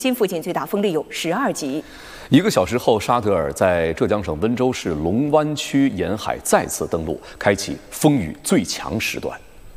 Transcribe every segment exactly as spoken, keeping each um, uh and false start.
新附近最大风力有十二级。 一个小时后，沙德尔在浙江省温州市龙湾区沿海再次登陆，开启风雨最强时段。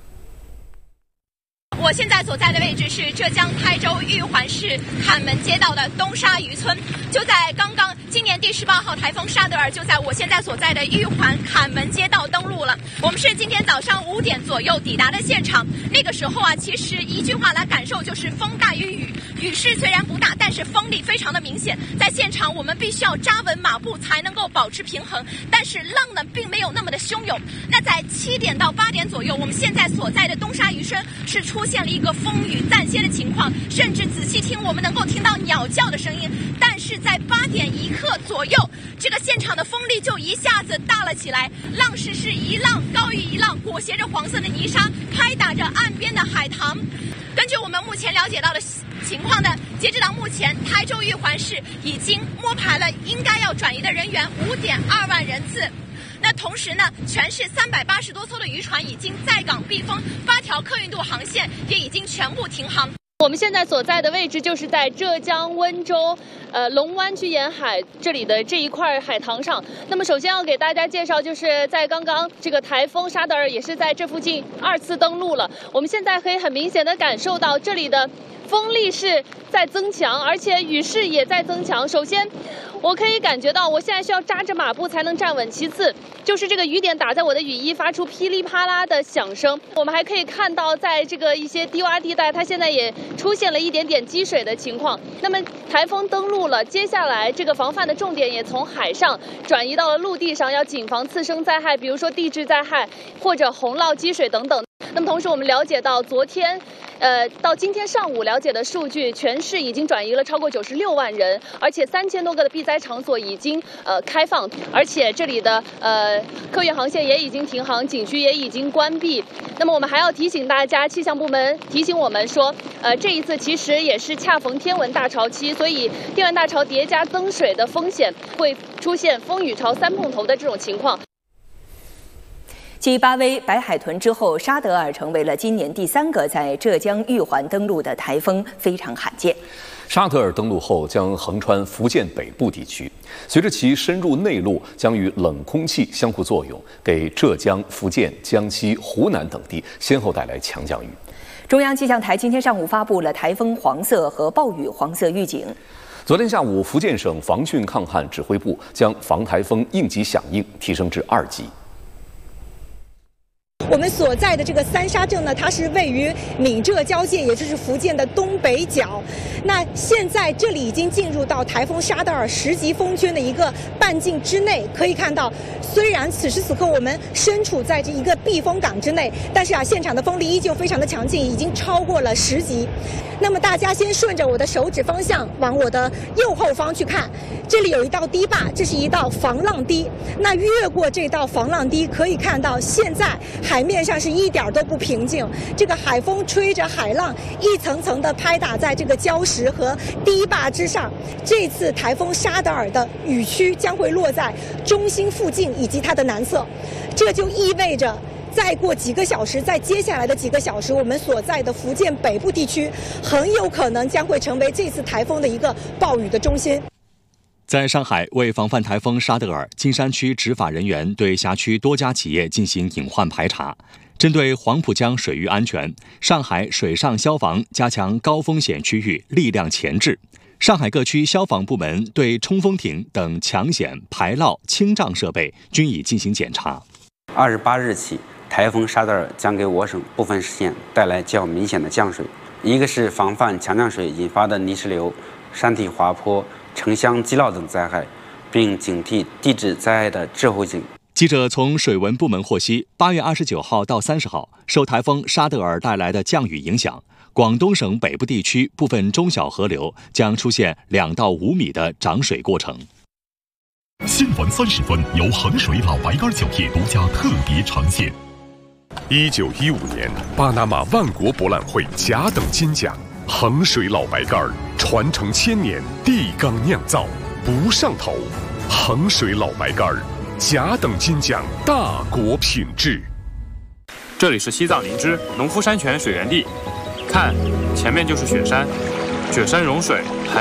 我现在所在的位置是浙江台州玉环市坎门街道的东沙渔村。就在刚刚，今年第十八号台风沙德尔就在我现在所在的玉环坎门街道登陆了。我们是今天早上五点左右抵达的现场。那个时候啊，其实一句话来感受就是风大于雨。雨势虽然不大，但是风力非常的明显。在现场，我们必须要扎稳马步才能够保持平衡。但是浪呢，并没有那么的汹涌。那在七点到八点左右，我们现在所在的东沙渔村是出现 出现了一个风雨暂歇的情况，甚至仔细听，我们能够听到鸟叫的声音。但是在八点一刻左右，这个现场的风力就一下子大了起来，浪势是一浪高于一浪，裹挟着黄色的泥沙，拍打着岸边的海棠。根据我们目前了解到的情况呢，截止到目前，台州玉环市已经摸排了应该要转移的人员五点二万人次。 那同时呢，全市三百八十多艘的渔船已经在港避风，八条客运渡航线也已经全部停航。 我们现在所在的位置就是在浙江温州，呃龙湾区沿海这里的这一块海棠上。那么首先要给大家介绍，就是在刚刚这个台风沙德尔也是在这附近二次登陆了。我们现在可以很明显的感受到这里的风力是在增强，而且雨势也在增强。首先， 我可以感觉到，我现在需要扎着马步才能站稳。其次，就是这个雨点打在我的雨衣，发出噼里啪啦的响声。我们还可以看到，在这个一些低洼地带，它现在也出现了一点点积水的情况。那么，台风登陆了，接下来这个防范的重点也从海上转移到了陆地上，要谨防次生灾害，比如说地质灾害或者洪涝积水等等。那么同时，我们了解到，昨天 呃，到今天上午了解的数据，全市已经转移了超过九十六万人，而且三千多个的避灾场所已经呃开放，而且这里的呃客运航线也已经停航，景区也已经关闭。那么我们还要提醒大家，气象部门提醒我们说，呃，这一次其实也是恰逢天文大潮期，所以天文大潮叠加增水的风险，会出现风雨潮三碰头的这种情况。 继巴威、白海豚之后，沙德尔成为了今年第三个在浙江玉环登陆的台风，非常罕见。 沙德尔登陆后将横穿福建北部地区，随着其深入内陆，将与冷空气相互作用，给浙江、福建、江西、湖南等地先后带来强降雨。 中央气象台今天上午发布了台风黄色和暴雨黄色预警。 昨天下午，福建省防汛抗旱指挥部将防台风应急响应提升至二级。 我们所在的这个三沙镇呢，它是位于闽浙交界，也就是福建的东北角。那现在这里已经进入到台风沙德尔十级风圈的一个半径之内。可以看到，虽然此时此刻我们身处在这一个避风港之内，但是啊，现场的风力依旧非常的强劲，已经超过了十级。那么大家先顺着我的手指方向往我的右后方去看，这里有一道堤坝，这是一道防浪堤。那越过这道防浪堤，可以看到现在 海面上是一点都不平静，这个海风吹着海浪，一层层的拍打在这个礁石和堤坝之上。这次台风沙德尔的雨区将会落在中心附近以及它的南侧，这就意味着 再过几个小时，在接下来的几个小时，我们所在的福建北部地区很有可能将会成为这次台风的一个暴雨的中心。 在上海，为防范台风沙德尔，金山区执法人员对辖区多家企业进行隐患排查。针对黄浦江水域安全，上海水上消防加强高风险区域力量前置。上海各区消防部门对冲锋艇等抢险、排涝、清障设备均已进行检查。 二十八日起，台风沙德尔将给我省部分市县带来较明显的降水，一个是防范强降水引发的泥石流、山体滑坡、 城乡积涝等灾害，并警惕地质灾害的滞后性。 记者从水文部门获悉，八月二十九号到三十号，受台风沙德尔带来的降雨影响，广东省北部地区部分中小河流将出现两到五米的涨水过程。 新闻三十分由衡水老白干酒业独家特别呈现。一九一五年，巴拿马万国博览会甲等金奖，衡水老白干传承千年，地缸酿造，不上头。衡水老白干，甲等金奖，大国品质。 这里是西藏林芝农夫山泉水源地，看，前面就是雪山，雪山融水，还